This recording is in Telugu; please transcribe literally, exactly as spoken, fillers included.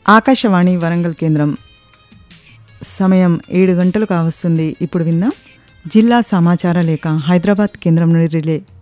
ఆకాశవాణి వరంగల్ కేంద్రం సమయం ఏడు గంటలు కావస్తుంది. ఇప్పుడు విందాం జిల్లా సమాచార లేఖ హైదరాబాద్ కేంద్రం నుండి రిలే